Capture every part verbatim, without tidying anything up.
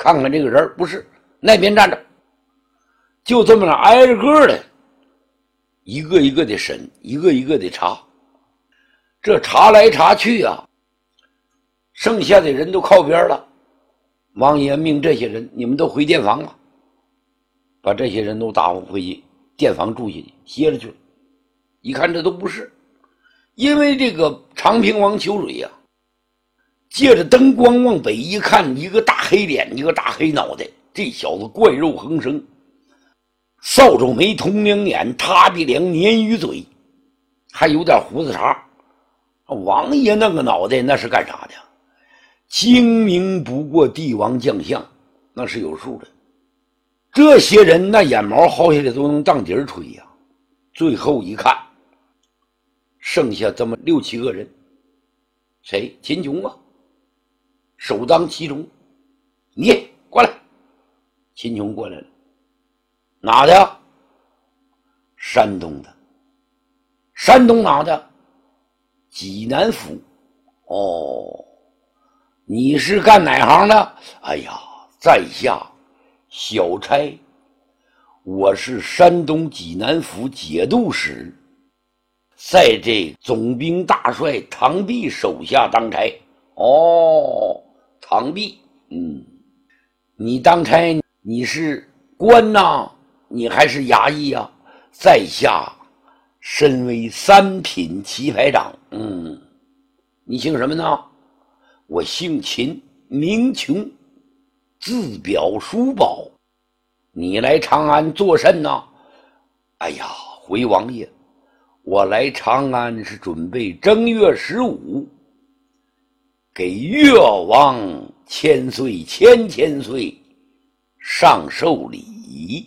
看看这个人，不是，那边站着。就这么着挨着个的，一个一个的审，一个一个的查。这查来查去啊，剩下的人都靠边了。王爷命这些人，你们都回店房了，把这些人都打发回去店房住下去，歇着去了。一看这都不是，因为这个长平王秋水呀、啊，借着灯光往北一看，一个大黑脸，一个大黑脑袋，这小子怪肉横生，扫帚眉，铜明眼，塌鼻梁，鲶鱼嘴，还有点胡子茬。王爷那个脑袋那是干啥的？精明不过帝王将相，那是有数的。这些人那眼毛薅下来都能当底儿吹呀、啊。最后一看，剩下这么六七个人，谁？秦琼啊，首当其冲。你过来。秦琼过来了。哪的？山东的。山东哪的？济南府。哦，你是干哪行的？哎呀，在下小差，我是山东济南府节度使，在这总兵大帅唐弼手下当差。哦，唐弼，嗯，你当差，你是官呐，你还是衙役呀、啊？在下身为三品棋牌长。嗯，你姓什么呢？我姓秦，名琼，字表叔宝。你来长安做甚呢？哎呀，回王爷，我来长安是准备正月十五给越王千岁千千岁上寿礼。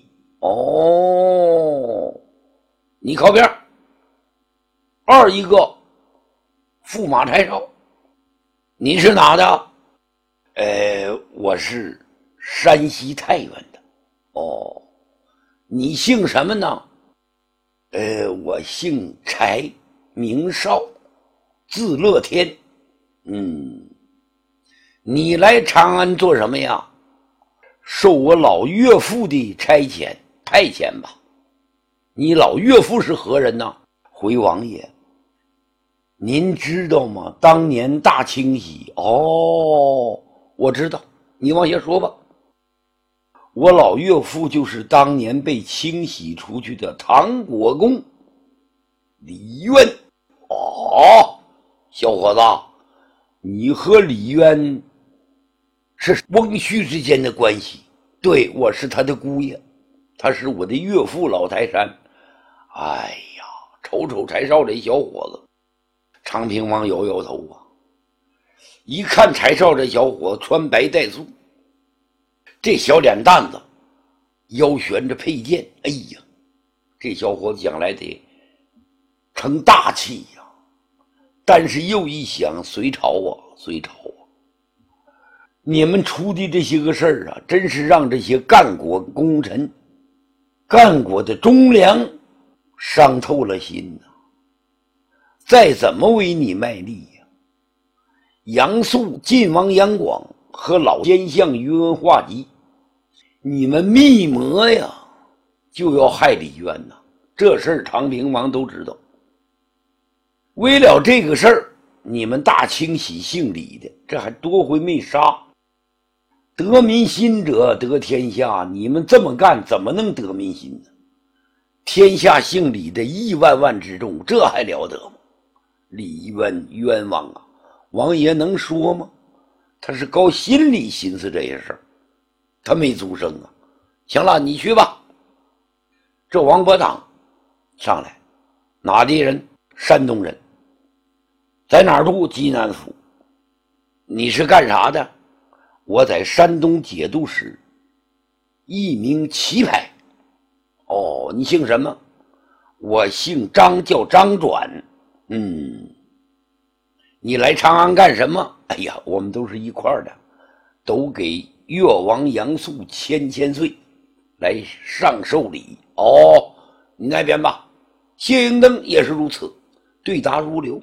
哦，你靠边。二一个驸马柴烧，你是哪的？呃，我是山西太原的。哦，你姓什么呢？呃，我姓柴，名绍，字乐天。嗯，你来长安做什么呀？受我老岳父的差遣派遣吧。你老岳父是何人呢？回王爷，您知道吗？当年大清洗。哦，我知道，你往下说吧。我老岳父就是当年被清洗出去的唐国公李渊。哦，小伙子，你和李渊是翁婿之间的关系。对，我是他的姑爷，他是我的岳父老泰山。哎呀，瞅瞅柴少这小伙子。长平王摇摇头啊，一看柴少这小伙子穿白带素，这小脸蛋子，腰悬着佩剑，哎呀，这小伙子将来得成大器呀、啊！但是又一想，隋朝啊，隋朝啊，你们出的这些个事儿啊，真是让这些干国功臣、干国的忠良伤透了心呐、啊！再怎么为你卖力呀、啊？杨素、晋王杨广和老奸相于文化及，你们密谋呀，就要害李渊呐！这事儿长平王都知道。为了这个事儿，你们大清洗姓李的，这还多回没杀。得民心者得天下，你们这么干怎么能得民心呢？天下姓李的亿万万之众，这还了得吗？李渊冤枉啊！王爷能说吗？他是高心里寻思这些事儿，他没足声啊。行了，你去吧。这王伯当上来，哪地人？山东人。在哪儿住？济南府。你是干啥的？我在山东节度使，一名棋牌。哦，你姓什么？我姓张，叫张转。嗯，你来长安干什么？哎呀，我们都是一块儿的，都给越王杨素千千岁来上寿礼。哦，你那边吧。谢英登也是如此，对答如流。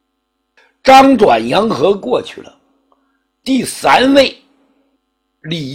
张转杨和过去了，第三位李